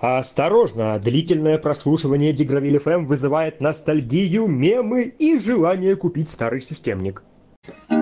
Осторожно, длительное прослушивание Дигровиль FM вызывает ностальгию, мемы и желание купить старый системник.